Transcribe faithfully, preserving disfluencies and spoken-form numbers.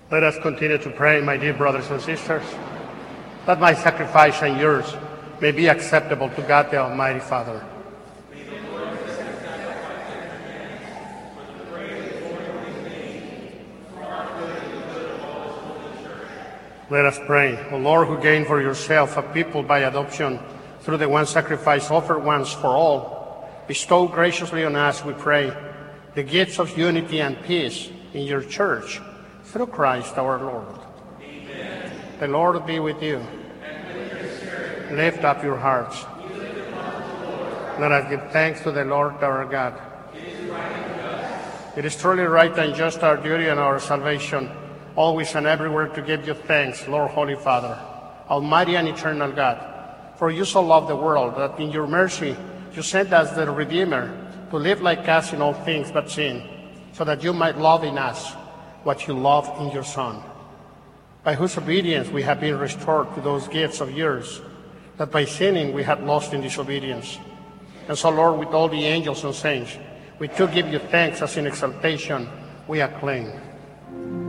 Let us continue to pray, my dear brothers and sisters, that my sacrifice and yours may be acceptable to God the Almighty Father. Let us pray. O Lord, who gained for yourself a people by adoption through the one sacrifice offered once for all, bestow graciously on us, we pray, the gifts of unity and peace in your church, through Christ our Lord. Amen. The Lord be with you. And with your spirit. Lift up your hearts. Let us give thanks to the Lord our God. It is right and just. It is truly right and just, our duty and our salvation, always and everywhere to give you thanks, Lord, Holy Father, Almighty and eternal God. For you so loved the world that in your mercy you sent us the Redeemer to live like us in all things but sin, so that you might love in us what you love in your Son, by whose obedience we have been restored to those gifts of yours, that by sinning we had lost in disobedience. And so, Lord, with all the angels and saints, we too give you thanks as in exaltation we acclaim.